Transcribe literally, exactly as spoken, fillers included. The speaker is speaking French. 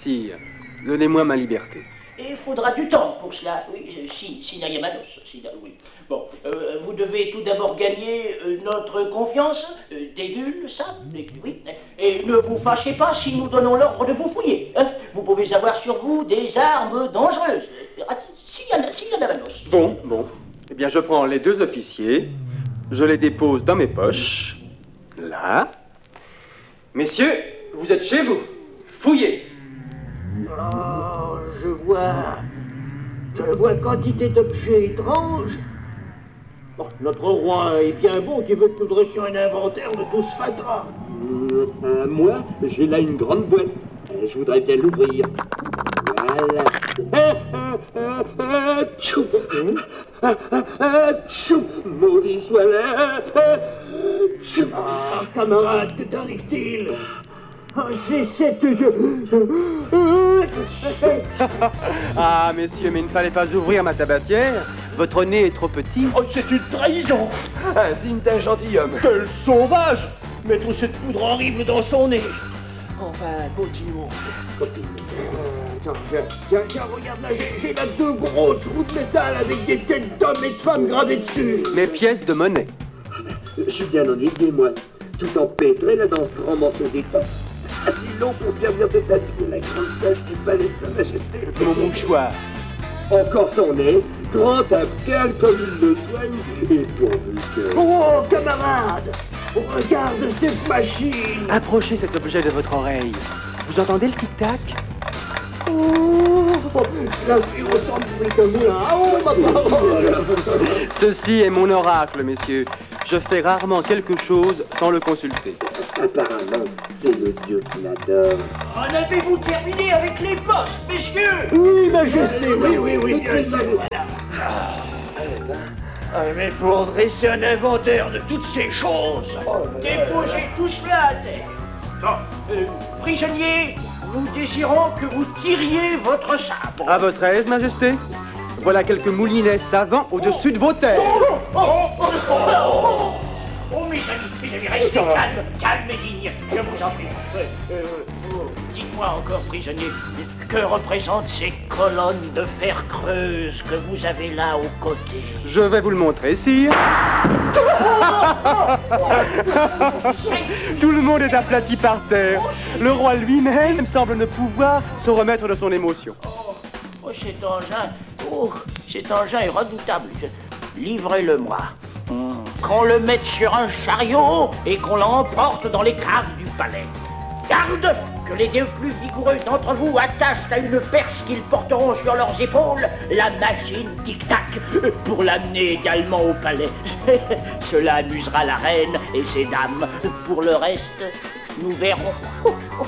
Sire, donnez-moi ma liberté. Et il faudra du temps pour cela, oui, si, si Nayamanos, si, oui. Bon, euh, vous devez tout d'abord gagner euh, notre confiance, euh, Dégul, ça, oui, et ne vous fâchez pas si nous donnons l'ordre de vous fouiller, hein. Vous pouvez avoir sur vous des armes dangereuses, si, si Nayamanos. Bon, bon, eh bien je prends les deux officiers, je les dépose dans mes poches, là. Messieurs, vous êtes chez vous, fouillez. Oh, je vois... Je vois quantité d'objets étranges. Bon, notre roi est bien bon qui veut que nous dressions un inventaire de tout ce fatras. Euh, euh, moi, j'ai là une grande boîte. Euh, je voudrais bien l'ouvrir. Voilà. Ah, ah, ah, ah, tchou. Ah, ah, ah, tchou. Maudit soit là. Ah, tchou. Ah, camarade, que t'arrive-t-il? Oh, c'est cette... Ah, messieurs, mais il ne fallait pas ouvrir ma tabatière. Votre nez est trop petit. Oh, c'est une trahison! Indigne d'un gentilhomme. Quel sauvage! Mettre cette poudre horrible dans son nez! Enfin, continuons. Tiens, tiens, tiens, tiens, regarde là, j'ai, j'ai là deux grosses roues de métal avec des têtes d'hommes et de femmes gravées dessus. Mes pièces de monnaie. Je suis bien ennuyé, moi. Tout empêtré là dans ce grand morceau d'étoffe. Assez long pour servir de tapis de la grande salle du palais de Sa Majesté. Mon mouchoir. Encore son nez, grand abcal comme il le soigne, et pourvu que... Oh, camarade, regarde cette machine. Approchez cet objet de votre oreille. Vous entendez le tic-tac? Oh, cela fait autant de bruit que moulin. Oh, ma parole. Ceci est mon oracle, messieurs. Je fais rarement quelque chose sans le consulter. Apparemment, c'est le dieu qui l'adore. En avez-vous terminé avec les poches, messieurs? Oui, majesté, oui, oui, oui, bien sûr. Voilà. Ah, mais pour dresser un inventaire de toutes ces choses... Déposez tout cela à terre. Bon, euh, prisonniers, nous désirons que vous tiriez votre sabre. À votre aise, Majesté. Voilà quelques moulinets savants au-dessus de vos têtes. Oh, oh, oh, oh, oh, mes amis, mes amis, restez calmes, calmes et dignes, je vous en prie. Euh, euh, oh, dites-moi encore, prisonnier, que représentent ces colonnes de fer creuses que vous avez là aux côtés? Je vais vous le montrer, sire. Tout le monde est aplati par terre. Le roi lui-même semble ne pouvoir se remettre de son émotion. Oh, cet engin, oh, cet engin est redoutable. Livrez-le-moi. Hum. Qu'on le mette sur un chariot et qu'on l'emporte dans les caves du palais. Garde, que les deux plus vigoureux d'entre vous attachent à une perche qu'ils porteront sur leurs épaules la machine tic-tac pour l'amener également au palais. Cela amusera la reine et ses dames. Pour le reste, nous verrons.